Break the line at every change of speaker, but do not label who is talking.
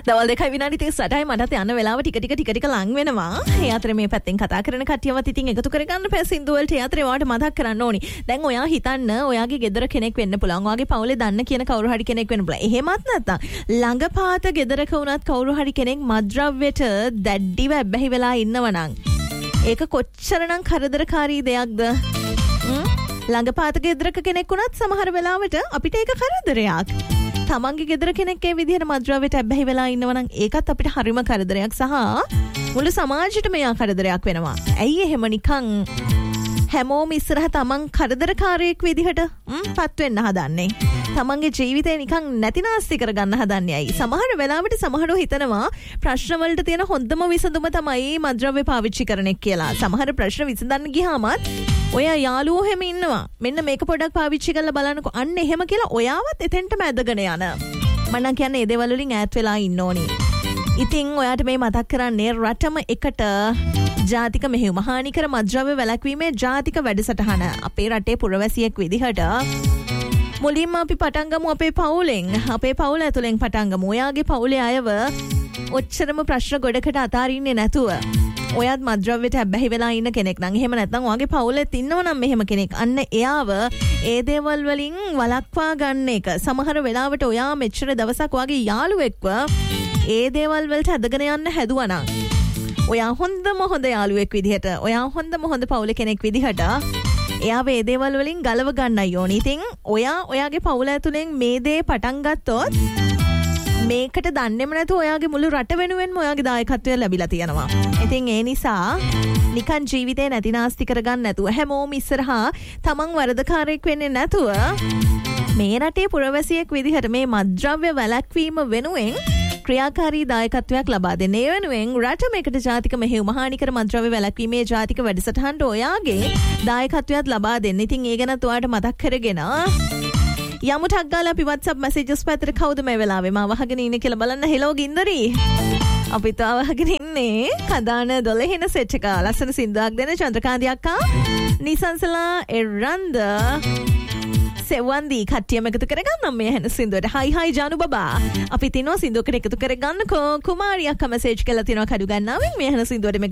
දවල් 2:38යි මටත් යන වෙලාව ටික ලං වෙනවා. ඒ අතරේ මේ පැත්තෙන් කතා කරන කට්ටියවත් ඉතින් එකතු කරගන්න පෑ සින්දු වලට. ඒ අතරේ වාට මතක් කරන්න ඕනි. දැන් ඔයා හිතන්න ඔයාගේ ගෙදර කෙනෙක් වෙන්න පුළුවන්. ඔයාගේ පවුලේ දන්න කියන කවුරු හරි කෙනෙක් වෙන්න පුළුවන්. එහෙමත් නැත්නම් ළඟපාත ගෙදරක වුණත් කවුරු හරි කෙනෙක් මද්ද්‍රව්‍යට දැඩිව ඇබ්බැහි වෙලා ඉන්නවනම් ඒක කොච්චරනම් කරදරකාරී දෙයක්ද? ළඟපාත ගෙදරක කෙනෙක් වුණත් සමහර වෙලාවට අපිට ඒක කරදරයක්. තමන්ගේ ගෙදර කෙනෙක් ඒ විදිහට මද්ද්‍රව්‍යට ඇබ්බැහි වෙලා ඉන්නවනම් ඒකත් අපිට හරිම කරදරයක් සහ මුළු සමාජයටම යා කරදරයක් වෙනවා. ඇයි එහෙම නිකන් හැමෝම ඉස්සරහ තමන් කරදරකාරයෙක් විදිහට පත් වෙන්න හදන්නේ? තමන්ගේ ජීවිතේ නිකන් නැතිනාස්ති කරගන්න හදන්නේ ඇයි? සමහර වෙලාවට සමහරව හිතනවා ප්‍රශ්න වලට තියෙන හොඳම විසඳුම තමයි මද්ද්‍රව්‍ය පාවිච්චි කරන එක කියලා. සමහර ප්‍රශ්න විසඳන්න ගියාමත් ඔය යාළුවෝ හැම ඉන්නවා. මෙන්න මේක පොඩ්ඩක් පාවිච්චි කරලා බලන්නකෝ. අන්න එහෙම කියලා ඔයාවත් එතෙන්ටම ඇදගෙන යන. මම නම් කියන්නේ ඒ දේවල් වලින් ඈත් වෙලා ඉන්න ඕනි. ඉතින් ඔයාට මේ මතක් කරන්නේ රටම එකට ජාතික මෙහෙයුම හානිකර මද්ද්‍රව්‍ය වැළැක්වීමේ ජාතික වැඩසටහන. අපේ රටේ පුරවැසියෙක් විදිහට මුලින්ම අපි පටන් ගමු අපේ පවුලෙන්. අපේ පවුල ඇතුලෙන් පටන් ගමු. ඔයාගේ පවුලේ අයව ඔච්චරම ප්‍රශ්න ගොඩකට අතාරින්නේ නැතුව ඔයත් මද්ද්‍රව්‍යට ඇබ්බැහි වෙලා ඉන්න කෙනෙක් නම් එහෙම නැත්නම් ඔයාගේ පවුලෙත් ඉන්නවනම් මෙහෙම කෙනෙක් අන්න එයාව ඒ දේවල් වලින් වළක්වා ගන්න එක. සමහර වෙලාවට ඔයා මෙච්චර දවසක් ඔයාගේ යාළුවෙක්ව ඒ දේවල් වලට ඇදගෙන යන්න හැදුවනම් ඔයා හොඳම හොඳ යාළුවෙක් විදිහට ඔයා හොඳම හොඳ පවුලේ කෙනෙක් විදිහට එයාව ඒ දේවල් වලින් ගලව ගන්නයි ඕනි. ඉතින් ඔයාගේ පවුල ඇතුලෙන් මේ දේ පටන් ගත්තොත් මේකට දන්නේම නැතුව ඔයාගේ මුළු රට වෙනුවෙන්ම ඔයාගේ දායකත්වය ලැබිලා තියෙනවා. ඉතින් ඒ නිසා නිකන් ජීවිතේ නැතිනාස්ති කරගන්න නැතුව හැමෝම ඉස්සරහා තමන් වරදකාරයෙක් වෙන්නේ නැතුව මේ රටේ පුරවැසියෙක් විදිහට මේ මද්ද්‍රව්‍ය වැළැක්වීම වෙනුවෙන් ක්‍රියාකාරී දායකත්වයක් ලබා දෙන්න. ඒ වෙනුවෙන් රට මේකට ජාතික මෙහෙයුම හානිකර මද්ද්‍රව්‍ය වැළැක්වීමේ ජාතික වැඩසටහනට ඔයාගේ දායකත්වයක් ලබා දෙන්න. ඉතින් ඒ ගැනත් ඔයාට මතක් කරගෙන යමු ටක් ගාලා අපි WhatsApp messages පැත්තට කවුද මේ වෙලාවේ මාව අහගෙන ඉන්නේ කියලා බලන්න. හෙලෝ ගින්දරි. අපි තාම අහගෙන ඉන්නේ කදාන 12 සෙට් එක. ලස්සන සින්දුවක් දෙන චන්ද්‍රකාන්ති අක්කා. නිසංසලා එරන්ද සෙවන්දි කට්ටියම එකතු කරගන්නම් මේ හැන සින්දුවට. හයි ජානු බබා. අපි තිනවා සින්දුවකට එකතු කරගන්නකෝ. කුමාරිය අක්කා මැසේජ් කළා තිනවා කඩු ගන්නාවෙන් මේ හැන සින්දුවට